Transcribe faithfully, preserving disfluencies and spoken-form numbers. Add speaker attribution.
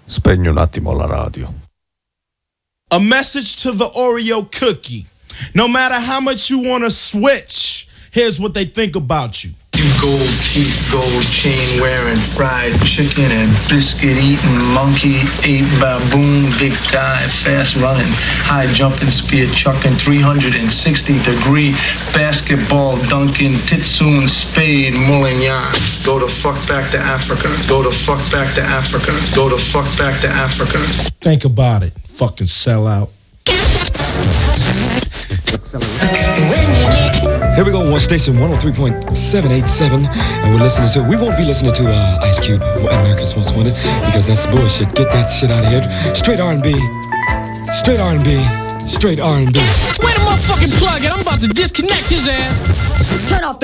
Speaker 1: Spegni un attimo la radio.
Speaker 2: A message to the Oreo cookie. No matter how much you want to switch, here's what they think about you.
Speaker 3: You gold teeth, gold chain wearing, fried chicken and biscuit eating, monkey ape baboon, big thigh, fast running, high jumping, spear chucking, three hundred sixty degree basketball dunking, titsoon, spade, mulling yarn. Go the fuck back to Africa. Go the fuck back to Africa. Go the fuck back to Africa.
Speaker 2: Think about it, fucking sellout.
Speaker 4: Here we go, one station, one oh three point seven eight seven, and we're listening to, we won't be listening to uh, Ice Cube, America's Most Wanted, because that's bullshit. Get that shit out of here. Straight R and B, straight R and B, straight R and B.
Speaker 5: Wait a motherfucking plug it, I'm about to disconnect his ass.
Speaker 6: Turn off the